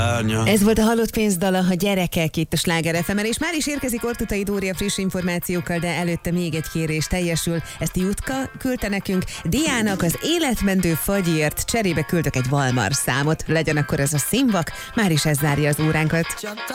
Ez volt a Halott pénzdala, a gyerekek itt a Sláger FM-en, és már is érkezik Ortutai Dória friss információkkal, de előtte még egy kérés teljesül. Ezt Jutka küldte nekünk. Diának az életmentő fagyért cserébe küldök egy Walmart számot. Legyen akkor ez a színvak, már is ez zárja az óránkat.